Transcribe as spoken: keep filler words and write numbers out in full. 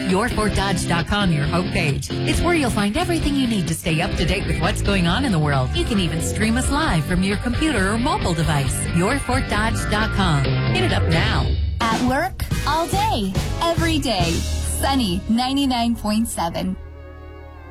your fort dodge dot com, your homepage. It's where you'll find everything you need to stay up to date with what's going on in the world. You can even stream us live from your computer or mobile device. your fort dodge dot com. Hit it up now. At work, all day, every day. Sunny ninety-nine point seven.